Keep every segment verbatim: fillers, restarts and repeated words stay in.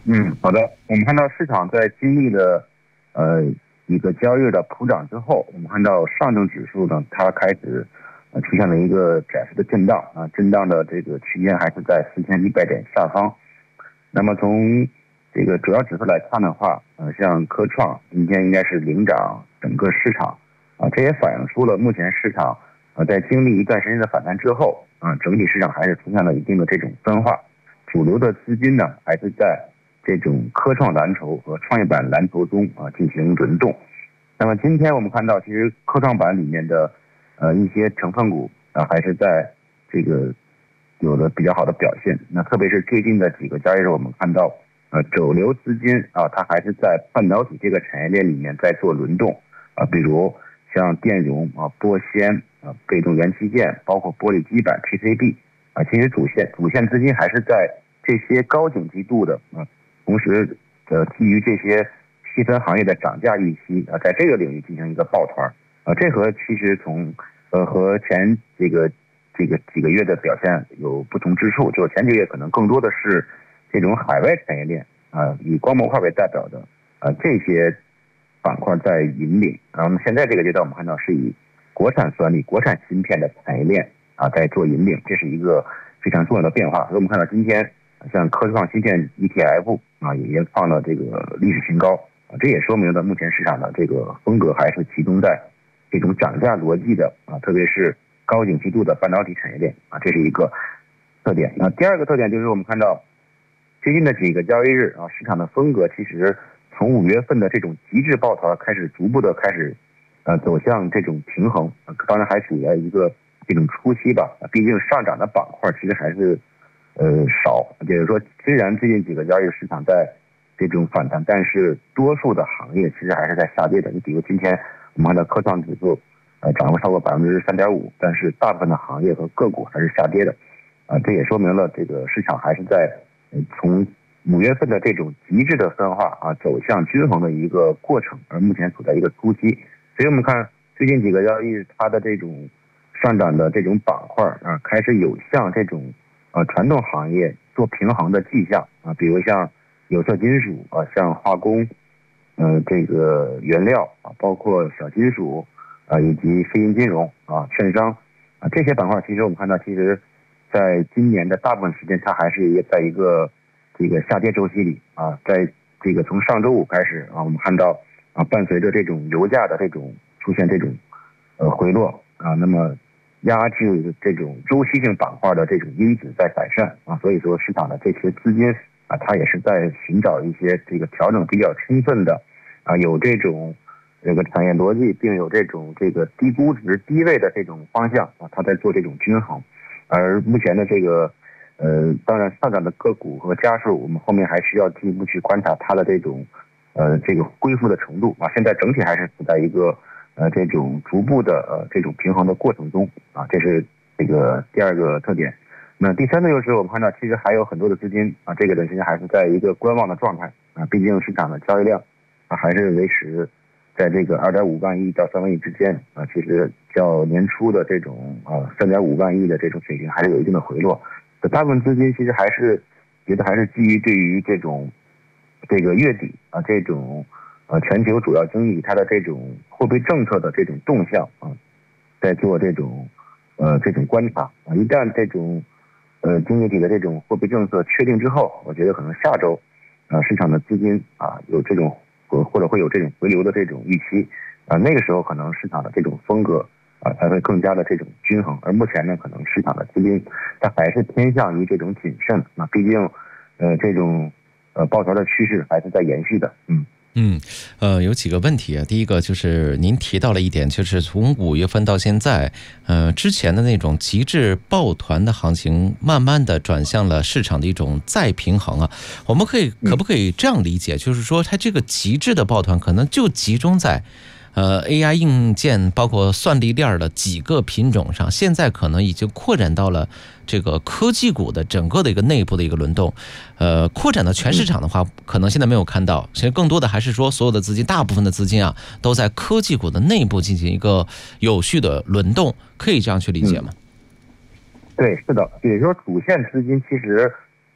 嗯，好的。我们看到市场在经历了呃一个交易日的普涨之后，我们看到上证指数呢，它开始呃出现了一个窄幅的震荡啊，震荡的这个区间还是在四千一百点下方。那么从这个主要指数来看的话，呃，像科创今天应该是领涨整个市场啊，这也反映出了目前市场呃在经历一段时间的反弹之后啊，整体市场还是出现了一定的这种分化，主流的资金呢还是在这种科创蓝筹和创业板蓝筹中啊进行轮动。那么今天我们看到，其实科创板里面的呃一些成分股啊还是在这个有了比较好的表现。那特别是最近的几个交易日，我们看到呃主流资金啊它还是在半导体这个产业链里面在做轮动啊，比如像电容啊、玻纤啊、被动元器件，包括玻璃基板 P C B 啊，其实主线主线资金还是在这些高景气度的啊。同时，呃，基于这些细分行业的涨价预期啊，在这个领域进行一个抱团啊，这和其实从呃和前这个这个几个月的表现有不同之处。就前几个月可能更多的是这种海外产业链啊，以光模块为代表的啊这些板块在引领，然后现在这个阶段我们看到是以国产算力、国产芯片的产业链啊在做引领，这是一个非常重要的变化。所以我们看到今天像科创芯片 E T F 啊，也创了这个历史新高啊，这也说明了目前市场的这个风格还是集中在这种涨价逻辑的啊，特别是高景气度的半导体产业链啊，这是一个特点。那第二个特点就是我们看到最近的几个交易日啊，市场的风格其实从五月份的这种极致抱团开始，逐步的开始呃走向这种平衡，当然还处在一个这种初期吧，毕竟上涨的板块其实还是。呃，少，也就是说，虽然最近几个交易市场在这种反弹，但是多数的行业其实还是在下跌的。你比如今天我们看到科创指数，呃，涨了超过百分之三点五，但是大部分的行业和个股还是下跌的，啊、呃，这也说明了这个市场还是在、呃、从五月份的这种极致的分化啊，走向均衡的一个过程，而目前处在一个初期。所以我们看最近几个交易它的这种上涨的这种板块啊，开始有向这种。呃，传统行业做平衡的迹象啊，比如像有色金属啊，像化工，呃，这个原料啊，包括小金属啊，以及非银金融啊、券商啊这些板块，其实我们看到，其实在今年的大部分时间，它还是也在一个这个下跌周期里啊，在这个从上周五开始啊，我们看到啊，伴随着这种油价的这种出现这种呃回落啊，那么。压制这种周期性板块的这种因子在改善啊，所以说市场的这些资金啊，它也是在寻找一些这个调整比较充分的啊，有这种这个产业逻辑，并有这种这个低估值、低位的这种方向啊，它在做这种均衡。而目前的这个呃，当然上涨的个股和家数，我们后面还需要进一步去观察它的这种呃这个恢复的程度啊。现在整体还是处在一个。呃，这种逐步的呃这种平衡的过程中啊，这是这个第二个特点。那第三个就是我们看到，其实还有很多的资金啊，这个短时间还是在一个观望的状态啊，毕竟市场的交易量啊还是维持在这个二点五万亿到三万亿之间啊，其实较年初的这种啊三点五万亿的这种水平还是有一定的回落。大部分资金其实还是觉得还是基于对于这种这个月底啊这种。呃，全球主要经济它的这种货币政策的这种动向啊，在做这种呃这种观察啊，一旦这种呃经济体的这种货币政策确定之后，我觉得可能下周啊市场的资金啊有这种或或者会有这种回流的这种预期啊，那个时候可能市场的这种风格啊才会更加的这种均衡。而目前呢，可能市场的资金它还是偏向于这种谨慎啊，毕竟呃这种呃抱团的趋势还是在延续的，嗯。 嗯，呃，有几个问题啊。第一个就是您提到了一点，就是从五月份到现在，呃，之前的那种极致抱团的行情，慢慢的转向了市场的一种再平衡啊。我们可以可不可以这样理解，就是说它这个极致的抱团可能就集中在呃 A I 硬件包括算力链的几个品种上，现在可能已经扩展到了这个科技股的整个的一个内部的一个轮动，呃，扩展到全市场的话，可能现在没有看到，其实更多的还是说所有的资金，大部分的资金啊，都在科技股的内部进行一个有序的轮动，可以这样去理解吗？ 嗯、对，是的，比如说主线资金其实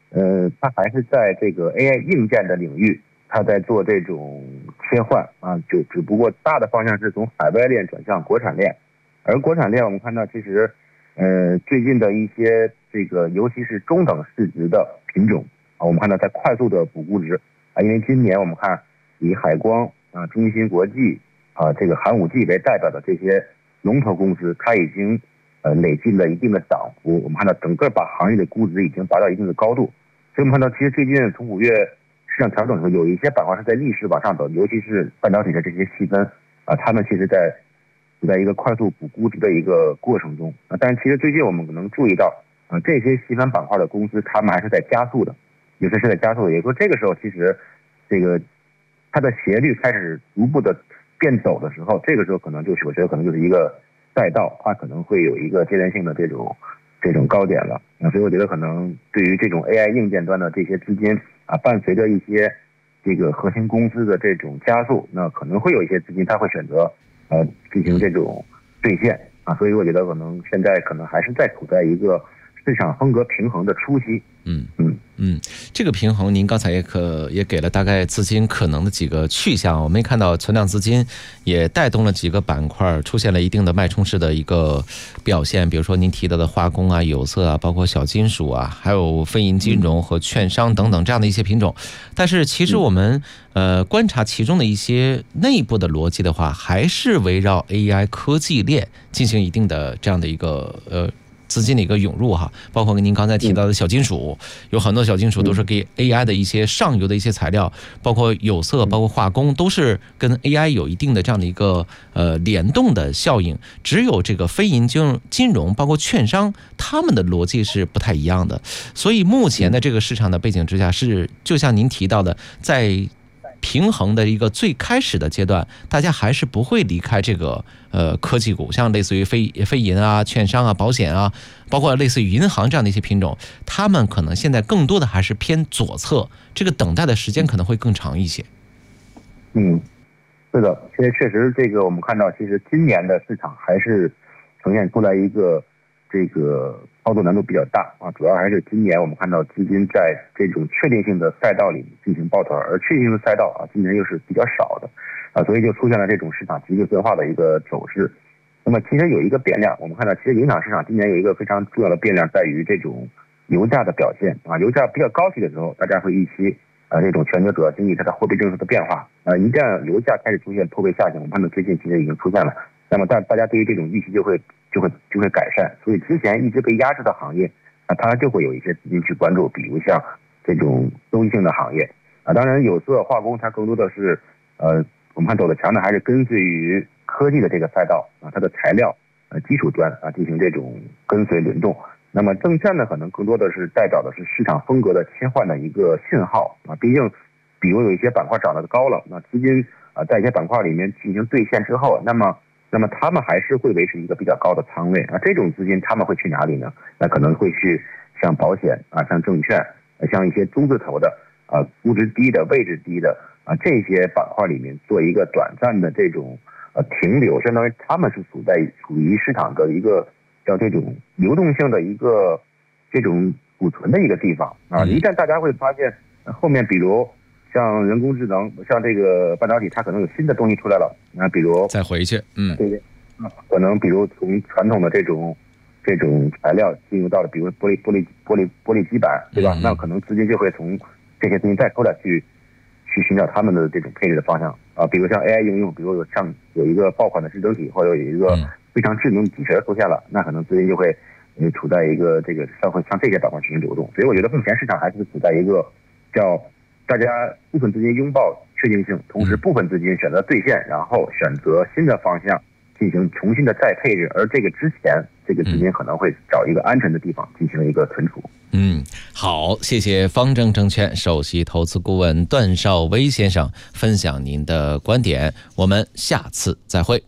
呃，它还是在这个 A I 硬件的领域，它在做这种切换啊，就只不过大的方向是从海外链转向国产链，而国产链我们看到其实，呃，最近的一些这个尤其是中等市值的品种啊，我们看到在快速的补估值啊，因为今年我们看以海光啊、中芯国际啊、这个寒武纪为代表的这些龙头公司，它已经呃累计了一定的涨幅，我们看到整个把行业的估值已经达到一定的高度。所以我们看到，其实最近从五月市场调整的时候，有一些板块是在逆势往上走，尤其是半导体的这些细分啊，他们其实在处在一个快速补估值的一个过程中啊。但是其实最近我们可能注意到啊，这些细分板块的公司，他们还是在加速的，有些是在加速的。也就是说，这个时候其实这个它的斜率开始逐步的变陡的时候，这个时候可能就是我觉得可能就是一个赛道，它可能会有一个阶段性的这种。这种高点了，那所以我觉得可能对于这种 A I 硬件端的这些资金啊，伴随着一些这个核心公司的这种加速，那可能会有一些资金它会选择呃进行这种兑现啊，所以我觉得可能现在可能还是在处在一个市场风格平衡的初期。 嗯嗯嗯，这个平衡您刚才也可也给了大概资金可能的几个去向，我们也看到存量资金也带动了几个板块出现了一定的脉冲式的一个表现，比如说您提到的化工啊、有色啊，包括小金属啊，还有非银金融和券商等等这样的一些品种。但是其实我们呃观察其中的一些内部的逻辑的话，还是围绕 A I 科技链进行一定的这样的一个呃。资金的一个涌入哈，包括您刚才提到的小金属，有很多小金属都是给 A I 的一些上游的一些材料，包括有色，包括化工，都是跟 A I 有一定的这样的一个呃联动的效应。只有这个非银金金融，包括券商，他们的逻辑是不太一样的。所以目前的这个市场的背景之下，是就像您提到的，在平衡的一个最开始的阶段，大家还是不会离开这个呃科技股，像类似于非非银啊、券商啊、保险啊，包括类似于银行这样的一些品种，他们可能现在更多的还是偏左侧，这个等待的时间可能会更长一些。 嗯，是的，其实确实这个我们看到，其实今年的市场还是呈现出来一个这个操作难度比较大啊，主要还是今年我们看到资金在这种确定性的赛道里进行抱团，而确定性的赛道啊，今年又是比较少的啊，所以就出现了这种市场急剧变化的一个走势。那么其实有一个变量，我们看到其实影响市场今年有一个非常重要的变量，在于这种油价的表现啊，油价比较高企的时候，大家会预期啊这种全球主要经济它的货币政策的变化啊，一旦油价开始出现破位下行，我们看到最近其实已经出现了。那么大大家对于这种预期就会就会就会改善，所以之前一直被压制的行业啊，它就会有一些资金去关注，比如像这种周期性的行业啊，当然有色化工它更多的是呃，我们看走的强的还是跟随于科技的这个赛道啊，它的材料呃基础端啊进行这种跟随轮动。那么证券呢，可能更多的是代表的是市场风格的切换的一个信号啊，毕竟比如有一些板块涨得高了，那资金啊在一些板块里面进行兑现之后，那么那么他们还是会维持一个比较高的仓位啊，这种资金他们会去哪里呢？那可能会去像保险啊、像证券、像一些中字头的啊、估值低的、位置低的啊这些板块里面做一个短暂的这种呃停留，相当于他们是处在处于市场的一个叫这种流动性的一个这种储存的一个地方啊。一旦大家会发现后面比如像人工智能，像这个半导体，它可能有新的东西出来了啊，比如再回去，嗯， 对对，可能比如从传统的这种这种材料进入到了，比如玻璃玻璃玻璃玻璃基板，对吧？嗯、那可能资金就会从这些东西再出来去去寻找他们的这种配置的方向啊，比如像 A I 应用，比如有像有一个爆款的智能体，或者有一个非常智能的机器人出现了，那可能资金就会呃处在一个这个向会向这些板块进行流动，所以我觉得目前市场还是处在一个叫。大家部分资金拥抱确定性，同时部分资金选择兑现，然后选择新的方向进行重新的再配置，而这个之前这个资金可能会找一个安全的地方进行一个存储。 嗯，好，谢谢方正证券首席投资顾问段绍威先生分享您的观点，我们下次再会。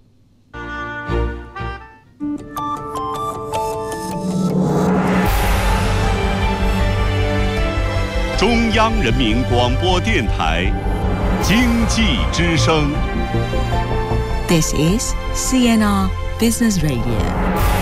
中央人民广播电台经济之声。 This is C N R Business Radio.